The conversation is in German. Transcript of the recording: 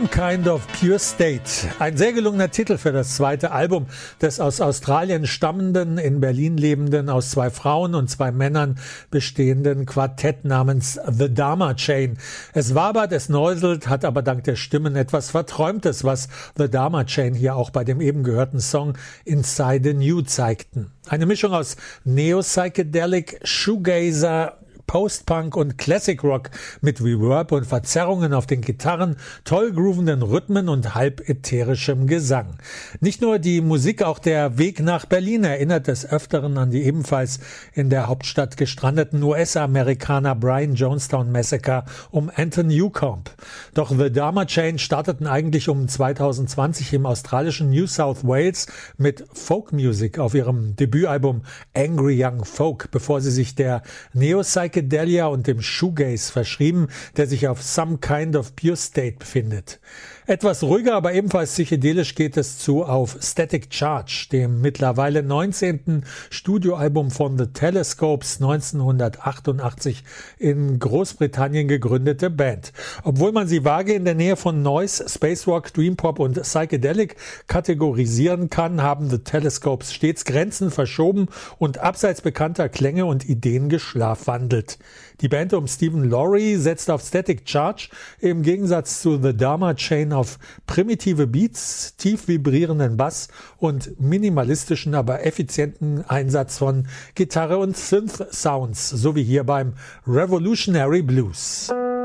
Some Kind of Pure State. Ein sehr gelungener Titel für das zweite Album des aus Australien stammenden, in Berlin lebenden, aus 2 Frauen und 2 Männern bestehenden Quartett namens The Dharma Chain. Es wabert, es neuselt, hat aber dank der Stimmen etwas Verträumtes, was The Dharma Chain hier auch bei dem eben gehörten Song Inside the New zeigten. Eine Mischung aus Neo-Psychedelic, Shoegazer, Post-Punk und Classic Rock mit Reverb und Verzerrungen auf den Gitarren, toll groovenden Rhythmen und halb ätherischem Gesang. Nicht nur die Musik, auch der Weg nach Berlin erinnert des Öfteren an die ebenfalls in der Hauptstadt gestrandeten US-Amerikaner Brian Jonestown Massacre um Anton Newcomb. Doch The Dharma Chain starteten eigentlich um 2020 im australischen New South Wales mit Folk-Music auf ihrem Debütalbum Angry Young Folk, bevor sie sich der Neo-Psychedelia und dem Shoegaze verschrieben, der sich auf Some Kind of Pure State befindet. Etwas ruhiger, aber ebenfalls psychedelisch geht es zu auf Static Charge, dem mittlerweile 19. Studioalbum von The Telescopes, 1988 in Großbritannien gegründete Band. Obwohl man sie vage in der Nähe von Noise, Space Rock, Dream Pop und Psychedelic kategorisieren kann, haben The Telescopes stets Grenzen verschoben und abseits bekannter Klänge und Ideen geschlafwandelt. Die Band um Stephen Lowry setzt auf Static Charge im Gegensatz zu The Dharma Chain auf primitive Beats, tief vibrierenden Bass und minimalistischen, aber effizienten Einsatz von Gitarre und Synth-Sounds, so wie hier beim Revolutionary Blues.